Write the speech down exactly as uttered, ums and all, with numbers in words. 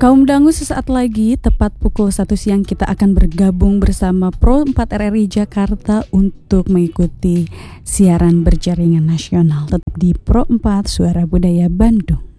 Kaum Dangu, sesaat lagi tepat pukul satu siang kita akan bergabung bersama Pro empat R R I Jakarta untuk mengikuti siaran berjaringan nasional. Tetap di Pro empat Suara Budaya Bandung.